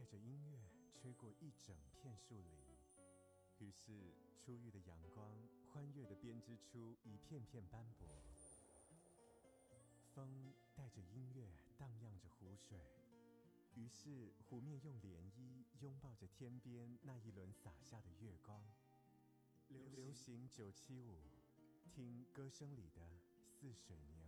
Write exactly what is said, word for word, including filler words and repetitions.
着音乐吹过一整片树林，于是初遇的阳光欢悦地编织出一片片斑驳。风带着音乐荡漾着湖水，于是湖面用涟漪拥抱着天边那一轮洒下的月光。流行九七五，听歌声里的似水年。